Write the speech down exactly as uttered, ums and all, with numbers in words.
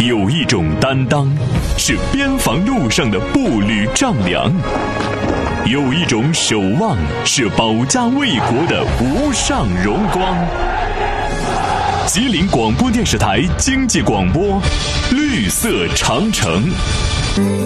有一种担当，是边防路上的步履丈量；有一种守望，是保家卫国的无上荣光。吉林广播电视台经济广播，绿色长城。